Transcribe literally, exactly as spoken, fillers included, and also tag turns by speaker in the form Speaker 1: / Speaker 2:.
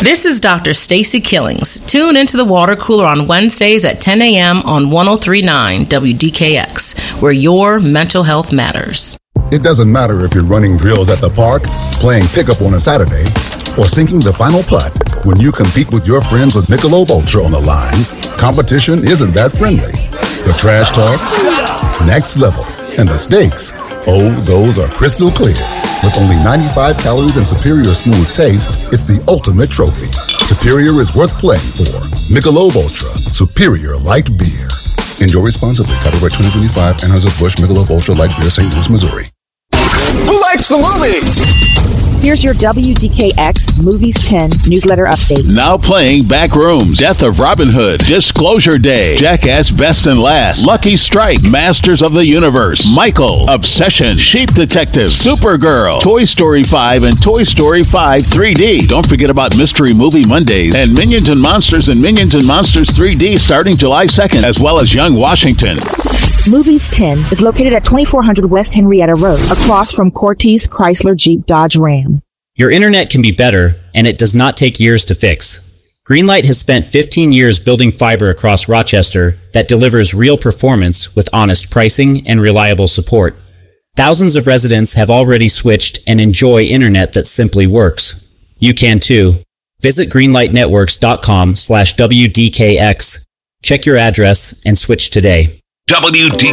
Speaker 1: This is Doctor Stacy Killings. Tune into the water cooler on Wednesdays at ten a.m. on ten thirty-nine W D K X, where your mental health matters.
Speaker 2: It doesn't matter if you're running drills at the park, playing pickup on a Saturday, or sinking the final putt. When you compete with your friends with Michelob Ultra on the line, competition isn't that friendly. The trash talk, next level, and the stakes, oh, those are crystal clear. With only ninety-five calories and superior smooth taste, it's the ultimate trophy. Superior is worth playing for. Michelob Ultra, superior light beer. Enjoy responsibly. Copyright twenty twenty-five, Anheuser-Busch Michelob Ultra Light Beer, Saint Louis, Missouri.
Speaker 3: Who likes the movies?
Speaker 4: Here's your W D K X Movies ten newsletter update.
Speaker 5: Now playing Backrooms, Death of Robin Hood, Disclosure Day, Jackass Best and Last, Lucky Strike, Masters of the Universe, Michael, Obsession, Sheep Detective, Supergirl, Toy Story five, and Toy Story five three D. Don't forget about Mystery Movie Mondays and Minions and Monsters and Minions and Monsters three D starting July second, as well as Young Washington.
Speaker 4: Movies ten is located at twenty-four hundred West Henrietta Road, across from Cortez Chrysler Jeep Dodge Ram.
Speaker 6: Your internet can be better, and it does not take years to fix. Greenlight has spent fifteen years building fiber across Rochester that delivers real performance with honest pricing and reliable support. Thousands of residents have already switched and enjoy internet that simply works. You can too. Visit greenlightnetworks.com slash WDKX. Check your address and switch today.
Speaker 3: W D